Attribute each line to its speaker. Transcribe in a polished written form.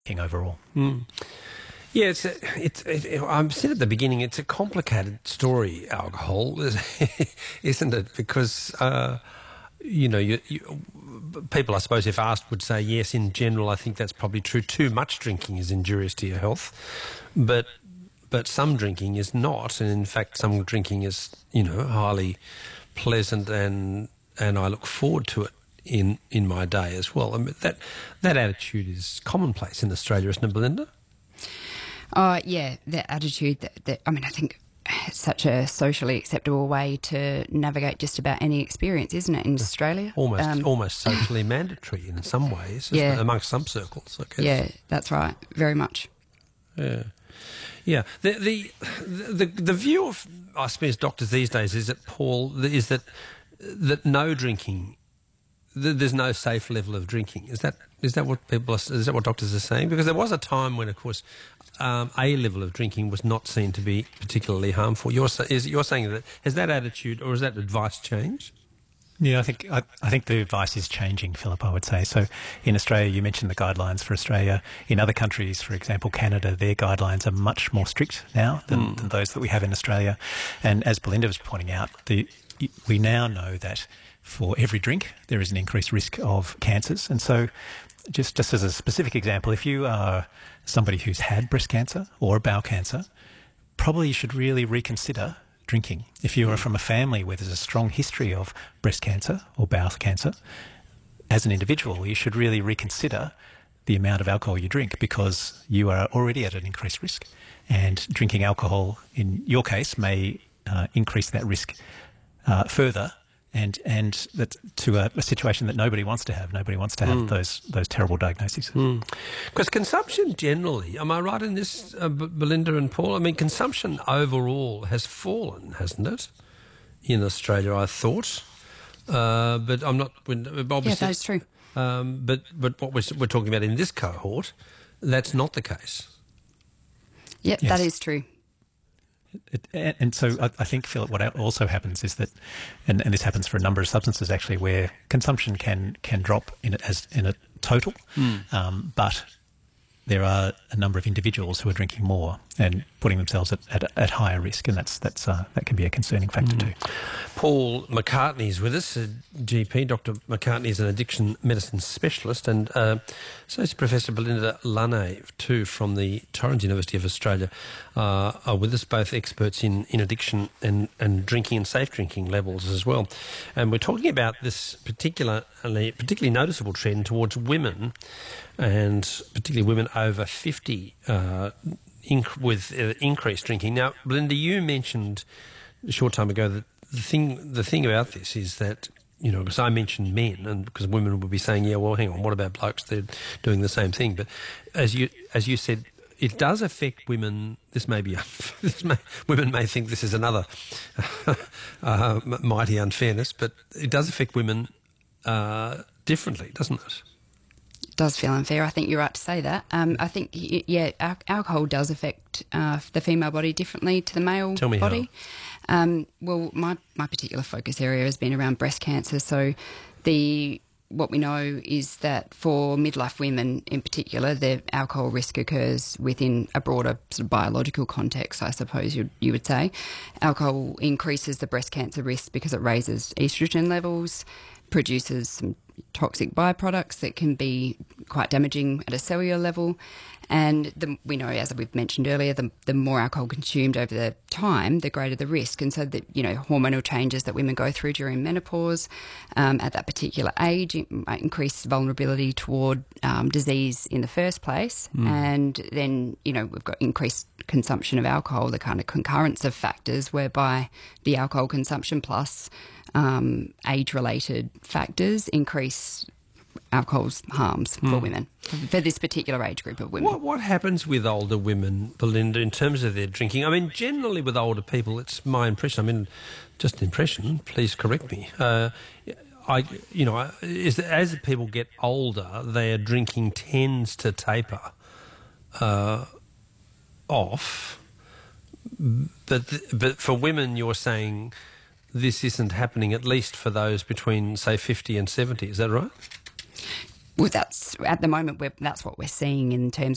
Speaker 1: overall.
Speaker 2: Yeah, I said at the beginning, it's a complicated story, alcohol, isn't it? Because, people, I suppose, if asked, would say, yes, in general, I think that's probably true. Too much drinking is injurious to your health. But some drinking is not. And, in fact, some drinking is, highly pleasant and I look forward to it in my day as well. I mean, that attitude is commonplace in Australia, isn't it, Belinda?
Speaker 3: Yeah, that attitude, I think it's such a socially acceptable way to navigate just about any experience, isn't it, in Australia?
Speaker 2: Almost socially mandatory in some ways, isn't it? Amongst some circles, I guess.
Speaker 3: Yeah, that's right, very much.
Speaker 2: Yeah. Yeah. The view of, I suppose, doctors these days is that, Paul, is that no drinking, there's no safe level of drinking. Is that what doctors are saying? Because there was a time when, of course, a level of drinking was not seen to be particularly harmful. You're saying that, has that attitude or has that advice changed?
Speaker 1: Yeah, I think the advice is changing, Philip, I would say. So in Australia, you mentioned the guidelines for Australia. In other countries, for example, Canada, their guidelines are much more strict now than those that we have in Australia. And as Belinda was pointing out, we now know that for every drink, there is an increased risk of cancers. And so just as a specific example, if you are somebody who's had breast cancer or bowel cancer, probably you should really reconsider drinking. If you are from a family where there's a strong history of breast cancer or bowel cancer, as an individual, you should really reconsider the amount of alcohol you drink because you are already at an increased risk. And drinking alcohol, in your case, may increase that risk further. And that to a situation that nobody wants to have. Nobody wants to have those terrible diagnoses.
Speaker 2: Because consumption generally, am I right in this, Belinda and Paul? I mean, consumption overall has fallen, hasn't it, in Australia, I thought. But I'm not... Obviously,
Speaker 3: yeah, that's true.
Speaker 2: But what we're talking about in this cohort, that's not the case.
Speaker 3: Yeah, yes. That is true.
Speaker 1: And so I think, Philip, what also happens is that, and this happens for a number of substances actually, where consumption can drop in a total, but there are a number of individuals who are drinking more and putting themselves at higher risk, and that can be a concerning factor too.
Speaker 2: Paul McCartney is with us, a GP. Dr. McCartney is an addiction medicine specialist, and Associate Professor Belinda Lunay, too, from the Torrens University of Australia, are with us, both experts in addiction and drinking and safe drinking levels as well. And we're talking about this particularly noticeable trend towards women, and particularly women over 50 with increased drinking. Now, Belinda, you mentioned a short time ago that the thing about this is that, because I mentioned men, and because women would be saying, yeah, well, hang on, what about blokes? They're doing the same thing. But as you said, it does affect women. This may be women may think this is another mighty unfairness, but it does affect women differently, doesn't it?
Speaker 3: It does feel unfair. I think you're right to say that. I think, yeah, alcohol does affect the female body differently to the male
Speaker 2: Tell me
Speaker 3: body.
Speaker 2: How.
Speaker 3: Well, my particular focus area has been around breast cancer. So what we know is that for midlife women in particular, the alcohol risk occurs within a broader sort of biological context, I suppose you would say. Alcohol increases the breast cancer risk because it raises estrogen levels, produces some toxic byproducts that can be quite damaging at a cellular level. And we know, as we've mentioned earlier, the more alcohol consumed over the time, the greater the risk. And so the hormonal changes that women go through during menopause at that particular age, it might increase vulnerability toward disease in the first place. And then, we've got increased consumption of alcohol, the kind of concurrence of factors whereby the alcohol consumption plus age-related factors increase alcohol's harms for women, for this particular age group of women.
Speaker 2: What happens with older women, Belinda, in terms of their drinking? I mean, generally with older people, it's my impression, just an impression, please correct me, is that as people get older, their drinking tends to taper off. But for women, you're saying this isn't happening, at least for those between, say, 50 and 70. Is that right?
Speaker 3: Well, that's at the moment. That's what we're seeing in terms